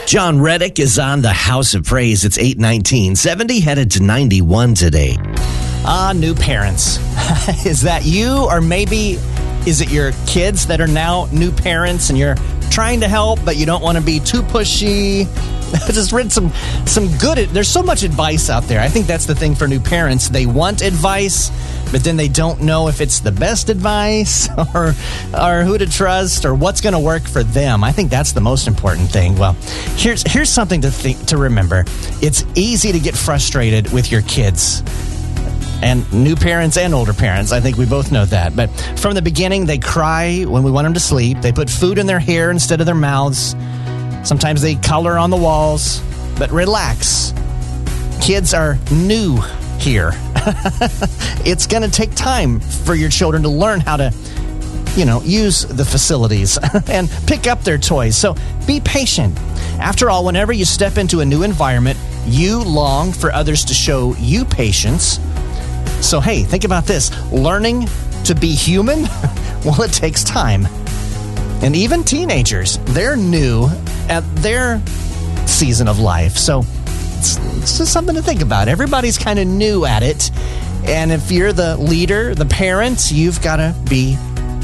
John Reddick is on the House of Praise. It's 819, 70 headed to 91 today. New parents. Is that you, or maybe is it your kids that are now new parents and you're trying to help, but you don't want to be too pushy? I just read some good. There's so much advice out there. I think that's the thing for new parents. They want advice, but then they don't know if it's the best advice or who to trust or what's going to work for them. I think that's the most important thing. Well, here's something to remember. It's easy to get frustrated with your kids. And new parents and older parents, I think we both know that. But from the beginning, they cry when we want them to sleep. They put food in their hair instead of their mouths. Sometimes they color on the walls. But relax. Kids are new here. It's going to take time for your children to learn how to, use the facilities and pick up their toys. So be patient. After all, whenever you step into a new environment, you long for others to show you patience. So, hey, think about this. Learning to be human, well, it takes time. And even teenagers, they're new at their season of life. So it's just something to think about. Everybody's kind of new at it. And if you're the leader, the parent, you've got to be